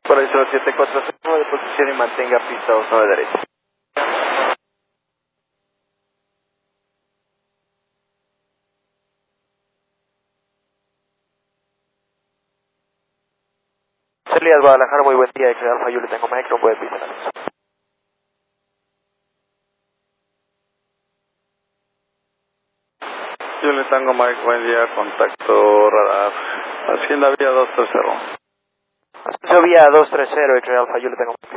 Por ahí 0740 de posición y mantenga pista 29 derecha. Celia Guadalajara, muy buen día, X Alfa, yo le tengo Mike, no puede pisar. Yo le tengo Mike, buen día, contacto radar. Hacienda Vía 230. Yo vía 230, X Alfa, yo le tengo